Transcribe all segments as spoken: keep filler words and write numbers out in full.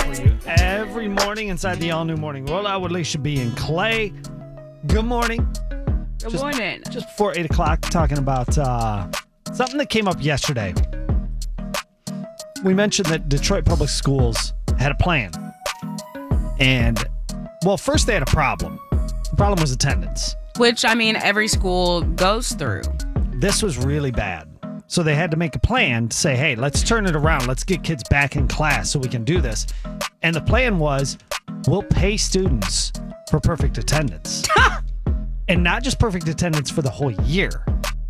for you every morning inside the all-new Morning Rollout with Alicia B and Clay. Good morning. Good just, morning. Just before eight o'clock, talking about uh, something that came up yesterday. We mentioned that Detroit Public Schools had a plan. And, well, first they had a problem. The problem was attendance. Which, I mean, every school goes through. This was really bad. So they had to make a plan to say, hey, let's turn it around. Let's get kids back in class so we can do this. And the plan was, we'll pay students for perfect attendance. And not just perfect attendance for the whole year.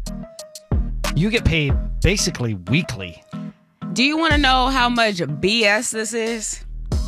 You get paid basically weekly. Do you want to know how much B S this is?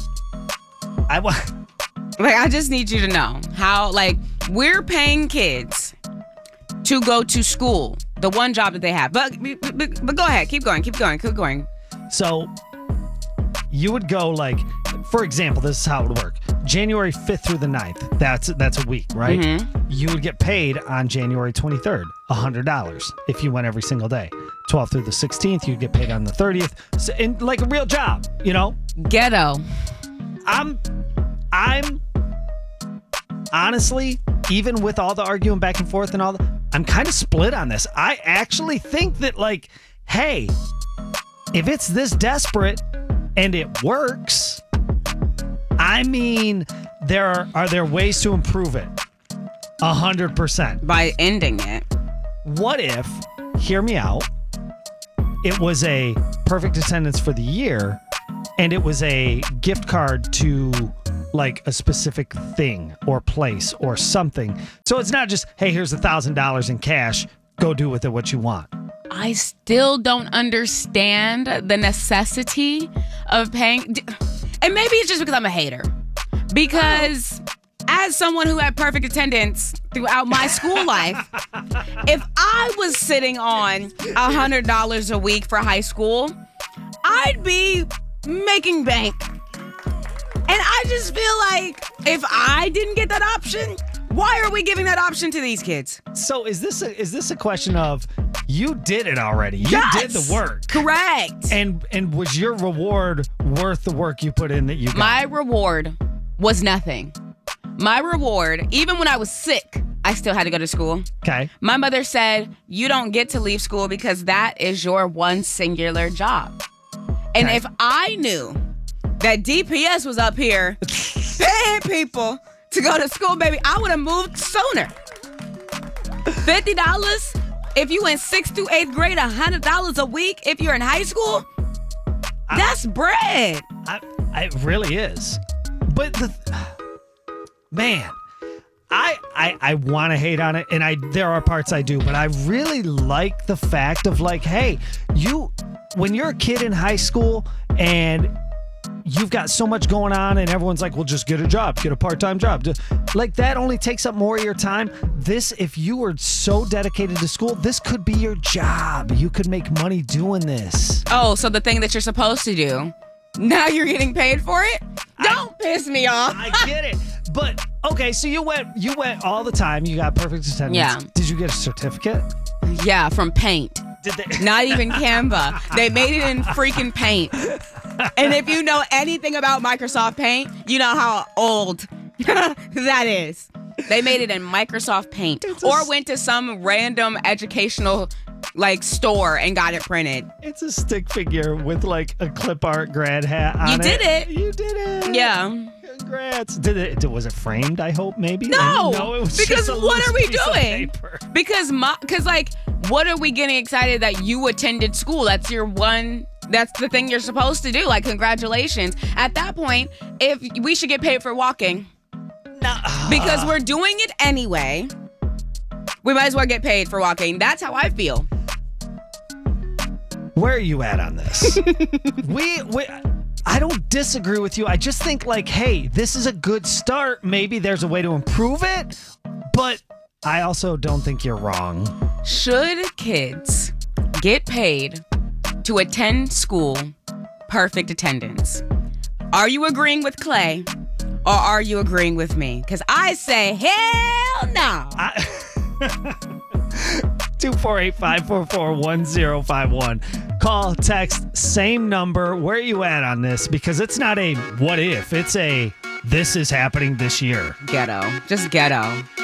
I wa- Like, I just need you to know how, like, we're paying kids to go to school, the one job that they have. But, but, but go ahead, keep going, keep going, keep going. So you would go like, for example, this is how it would work. January fifth through the ninth, that's that's a week, right? Mm-hmm. You would get paid on January twenty-third, one hundred dollars if you went every single day. twelfth through the sixteenth, you'd get paid on the thirtieth. So, in, like a real job, you know? Ghetto. I'm, I'm, honestly, even with all the arguing back and forth and all the, I'm kind of split on this. I actually think that, like, hey, if it's this desperate and it works, I mean, there are, are there ways to improve it? A hundred percent. By ending it. What if, hear me out, it was a perfect attendance for the year and it was a gift card to like a specific thing or place or something. So it's not just, hey, here's a thousand dollars in cash. Go do with it what you want. I still don't understand the necessity of paying. And maybe it's just because I'm a hater. Because as someone who had perfect attendance throughout my school life, if I was sitting on one hundred dollars a week for high school, I'd be making bank. And I just feel like if I didn't get that option, why are we giving that option to these kids? So is this a, is this a question of you did it already? You Yes! did the work. Correct. And and was your reward worth the work you put in that you got? My reward was nothing. My reward, even when I was sick, I still had to go to school. Okay. My mother said, you don't get to leave school because that is your one singular job. And Okay. if I knew that D P S was up here paying people to go to school, baby, I would have moved sooner. fifty dollars if you in sixth through eighth grade, one hundred dollars a week if you're in high school. I- That's bread. I, I, it really is. But the man, I I, I want to hate on it, and I there are parts I do, but I really like the fact of like, hey, you when you're a kid in high school and you've got so much going on and everyone's like, well, just get a job, get a part-time job. Just- Like that only takes up more of your time. This, if you were so dedicated to school, this could be your job. You could make money doing this. Oh, so the thing that you're supposed to do, now you're getting paid for it? Don't piss me off. I get it. But okay, so you went you went all the time. You got perfect attendance. Yeah. Did you get a certificate? Yeah, from Paint. Did they Not even Canva. They made it in freaking Paint. And if you know anything about Microsoft Paint, you know how old that is. They made it in Microsoft Paint. It's a Or s- went to some random educational like store and got it printed. It's a stick figure with like a clip art grad hat on You it. did it. You did it. Yeah. Congrats. Did it was it framed, I hope, maybe? No, no, it was because just a what loose are we piece of doing? paper. Because my, cause like, what are we getting excited that you attended school? That's your one, that's the thing you're supposed to do. Like, congratulations. At that point, if we should get paid for walking, No. because we're doing it anyway, we might as well get paid for walking. That's how I feel. Where are you at on this? we, we, I don't disagree with you. I just think like, hey, this is a good start. Maybe there's a way to improve it, but I also don't think you're wrong. Should kids get paid to attend school perfect attendance? Are you agreeing with Clay or are you agreeing with me? Because I say, hell no. I, two four eight, five four four, one zero five one. Call, text, same number. Where are you at on this? Because it's not a what if, it's a this is happening this year. Ghetto. Just ghetto.